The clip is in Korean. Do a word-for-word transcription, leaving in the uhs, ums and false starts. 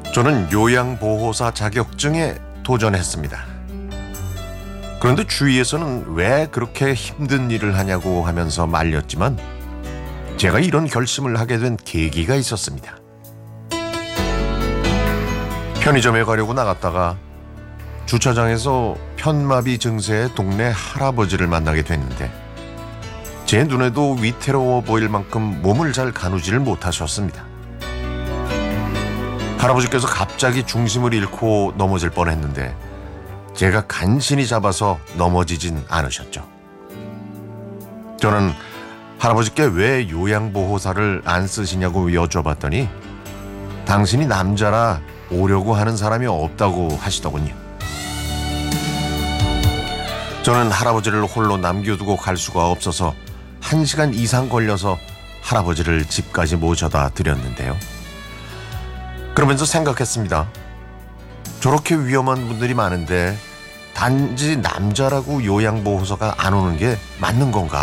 저는 요양보호사 자격증에 도전했습니다. 그런데 주위에서는 왜 그렇게 힘든 일을 하냐고 하면서 말렸지만 제가 이런 결심을 하게 된 계기가 있었습니다. 편의점에 가려고 나갔다가 주차장에서 편마비 증세의 동네 할아버지를 만나게 됐는데 제 눈에도 위태로워 보일 만큼 몸을 잘 가누지를 못하셨습니다. 할아버지께서 갑자기 중심을 잃고 넘어질 뻔했는데 제가 간신히 잡아서 넘어지진 않으셨죠. 저는 할아버지께 왜 요양보호사를 안 쓰시냐고 여쭤봤더니 당신이 남자라 오려고 하는 사람이 없다고 하시더군요. 저는 할아버지를 홀로 남겨두고 갈 수가 없어서 한 시간 이상 걸려서 할아버지를 집까지 모셔다 드렸는데요. 그러면서 생각했습니다. 저렇게 위험한 분들이 많은데 단지 남자라고 요양보호사가 안 오는 게 맞는 건가?